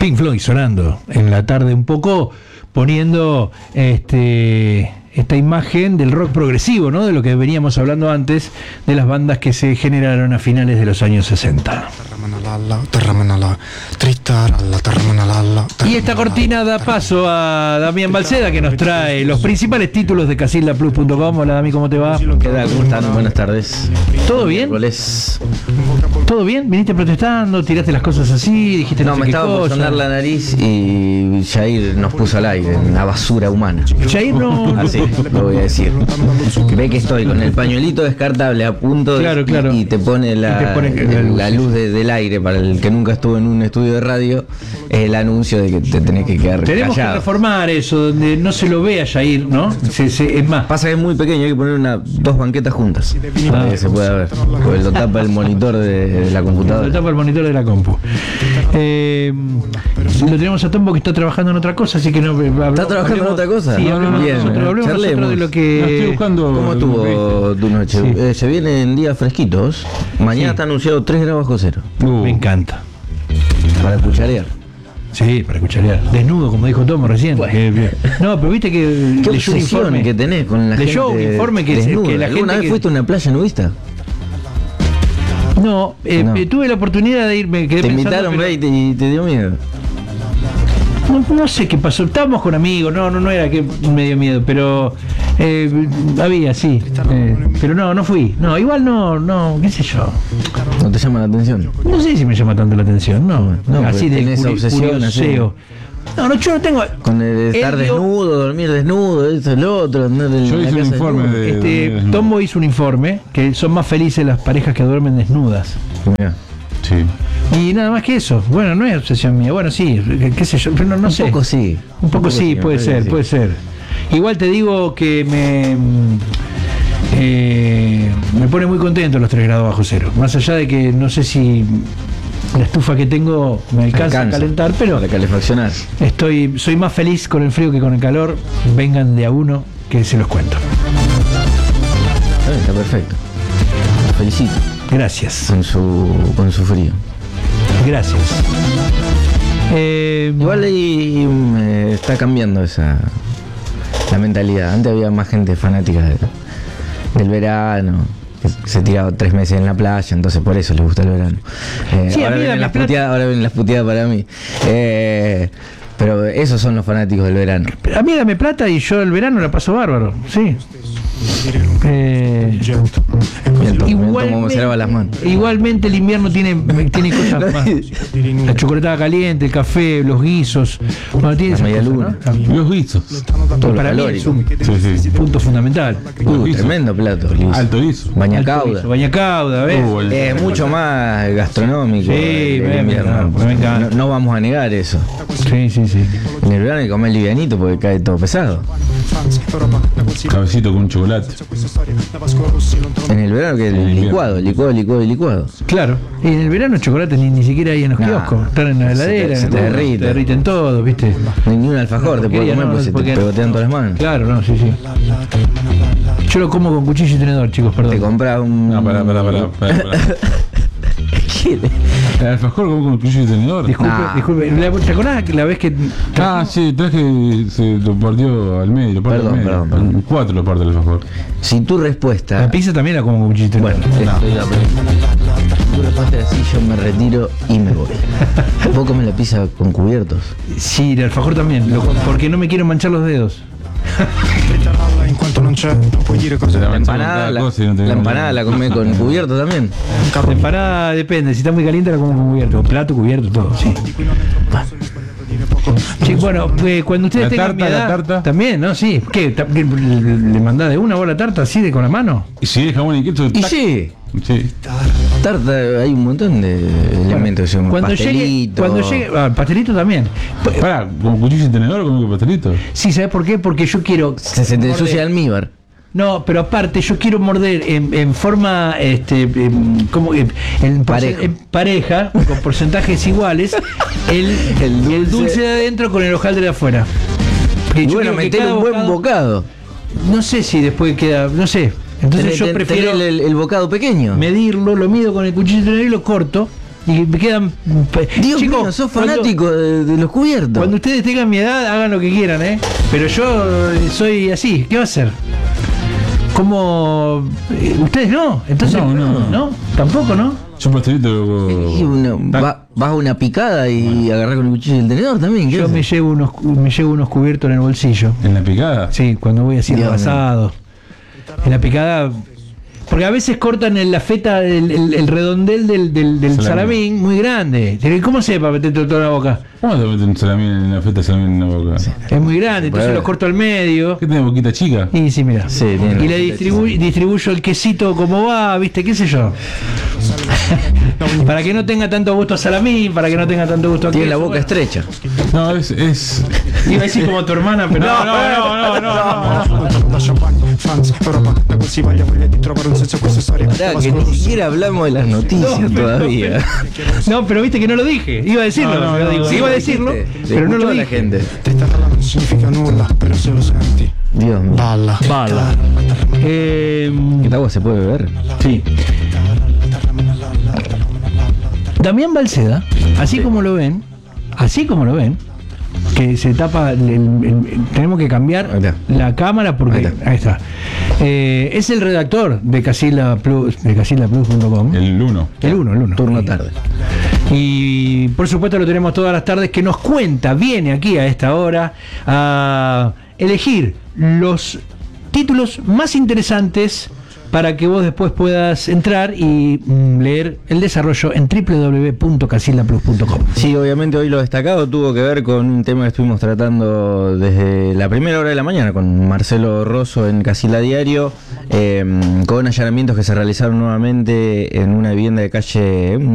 Pink Floyd sonando en la tarde, un poco poniendo esta imagen del rock progresivo, ¿no? De lo que veníamos hablando antes, de las bandas que se generaron a finales de los años 60. Y esta cortina da paso a Damián Balceda, que nos trae los principales títulos de CasildaPlus.com. Hola Dami, ¿cómo te va? ¿Qué tal? ¿Cómo están? Buenas tardes. ¿Todo bien? ¿Todo bien? ¿Viniste protestando? ¿Tiraste las cosas así? ¿Dijiste no me estaba por sonar la nariz y Jair nos puso al aire, una basura humana. Jair no... Así, lo voy a decir. Ve que estoy con el pañuelito descartable a punto claro. Y te pone la luz del aire. Para el que nunca estuvo en un estudio de radio, es el anuncio de que te tenés que quedar Tenemos callado. Que reformar eso, donde no se lo ve a Jair, ¿no? Es más. Pasa que es muy pequeño, hay que poner dos banquetas juntas para que se pueda ver. Porque lo tapa el monitor de la computadora. Lo tapa el monitor de la compu. Lo tenemos a Tombo, que está trabajando en otra cosa, así que no. ¿Está trabajando en otra cosa? Sí, hablemos nosotros de lo que. Estoy buscando. ¿Cómo estuvo tu noche? Sí. Se vienen días fresquitos. Mañana está anunciado 3 grados bajo cero. Me encanta. Para cucharear. Sí, para cucharear. Desnudo, como dijo Tomo recién. Bueno. No, pero viste que ¿Qué leyó un informe que tenés con la leyó gente un informe que la ¿Alguna gente vez fuiste a una playa nudista? No, tuve la oportunidad de irme. Te invitaron, pero... y te dio miedo. No sé qué pasó, estábamos con amigos, no era que me dio miedo, pero había, sí, pero no fui, igual no, qué sé yo. ¿No te llama la atención? No sé si me llama tanto la atención, no así de esa obsesión así. No, yo no tengo. Con el estar desnudo, dormir desnudo, eso, lo otro. Yo hice un informe Tombo hizo un informe que son más felices las parejas que duermen desnudas. Mira. Sí. Y nada más que eso. Bueno, no es obsesión mía. Bueno, sí, qué sé yo, pero no sé. Un poco sí. Un poco sí, puede ser. Igual te digo que me pone muy contento los 3 grados bajo cero. Más allá de que no sé si la estufa que tengo me alcanza a calentar, pero para calefaccionar. Soy más feliz con el frío que con el calor. Vengan de a uno que se los cuento. Está perfecto. Felicito. Gracias. Con su frío. Gracias. Igual ahí está cambiando la mentalidad. Antes había más gente fanática del verano, que se tiraba 3 meses en la playa, entonces por eso les gusta el verano. Sí, ahora vienen las puteadas para mí. Pero esos son los fanáticos del verano. A mí dame plata y yo el verano la paso bárbaro, sí. Igualmente el invierno tiene cosas más. La chocolatada caliente, el café, los guisos, tiene la media luna, ¿no? Los guisos. Para mí es un punto fundamental. Tremendo plato. Alto guiso. Bañacauda, ¿ves? Mucho más gastronómico. Sí, me encanta. No vamos a negar eso. Sí. En el verano hay que comer livianito porque cae todo pesado. Cabecito con un chocolate. En el verano que licuado. Claro, y en el verano chocolate ni siquiera hay en los kioscos, están en la heladera, se te derriten todo, ¿viste? No hay ni un alfajor te puede comer porque se te pegotean todas las manos. Claro, sí. Yo lo como con cuchillo y tenedor, chicos, perdón. Te compras un... No, pará. El alfajor con cuchillo y tenedor. Disculpe. ¿Te acordás que la vez que... Sí, traje, se lo partió al medio. Perdón. 4 lo parte el alfajor. Si tu respuesta... La pizza también la como con cuchillo y tenedor. Bueno, estoy la pregunta. Si tu respuesta es así, yo me retiro y me voy. ¿Vos comes la pizza con cubiertos? Sí, el alfajor también, porque no me quiero manchar los dedos. La empanada la come con cubierto también. La empanada depende, si está muy caliente la como con cubierto, plato, cubierto, todo, sí. Sí, bueno, cuando ustedes tengan mi edad, la tarta también, ¿no? Sí. ¿Qué? ¿Le mandás de una bola tarta así con la mano? Y si es jamón y queso, y sí. Tarta, hay un montón de elementos. Cuando llegue, pastelito también. Pará, ¿con cuchillo y tenedor o con pastelito? Sí, ¿sabes por qué? Porque yo quiero... Se te ensucia el almíbar. No, pero aparte yo quiero morder en forma como en pareja, con porcentajes iguales, el dulce de adentro con el hojaldre de afuera. Y bueno, meter un buen bocado. No sé si después queda, no sé. Entonces yo prefiero el bocado pequeño. Medirlo, lo mido con el cuchillo y lo corto Y me quedan. Dios Chicos, mío, sos fanático de los cubiertos. Cuando ustedes tengan mi edad, hagan lo que quieran, ¿eh? Pero yo soy así. ¿Qué va a hacer? ¿Cómo? ¿Ustedes no? Entonces, No. ¿Tampoco, no? Yo pastelito. Y vas a una picada y agarrar con el cuchillo y el tenedor también. ¿Qué Yo haces? me llevo unos cubiertos en el bolsillo. ¿En la picada? Sí, cuando voy haciendo Dios mío. asado. En la picada. Porque a veces cortan en la feta el redondel del salamín muy grande. ¿Cómo se para meterte todo en la boca? ¿Cómo te meten un salamín en la feta de salamín en la boca? Es muy grande, entonces Bueno. lo corto al medio. ¿Qué tiene boquita chica? Y sí, mira. Sí, tiene Y le distribuyo el quesito como va, ¿viste? ¿Qué sé yo? Para que no tenga tanto gusto a salamín, para que no tenga tanto gusto a Tiene la queso, boca bueno. estrecha. No, es. Iba a decir como tu hermana, pero Da champagne, Franz, Europa, da così voglia di trovare un senso a questa storia. Pará, que ni siquiera hablamos de las noticias todavía. No, pero viste que no lo dije. Iba a decirlo. No, pero digo, sí, iba a lo decirlo, dijiste. pero no Escuchó lo a la dije. gente. Dritta parlando non significa nulla, però se lo senti. Dios mío. Balla. ¿Esta agua se puede beber? Sí. Damián Balceda, así como lo ven, que se tapa, tenemos que cambiar Ahí está. la cámara porque Ahí está. es el redactor de Casilla Plus, de casillaplus.com. El 1. El 1. Turno tarde. Y por supuesto lo tenemos todas las tardes, que nos cuenta, viene aquí a esta hora a elegir los títulos más interesantes para que vos después puedas entrar y leer el desarrollo en www.casillaplus.com. Sí, obviamente hoy lo destacado tuvo que ver con un tema que estuvimos tratando desde la primera hora de la mañana con Marcelo Rosso en Casilla Diario, con allanamientos que se realizaron nuevamente en una vivienda de calle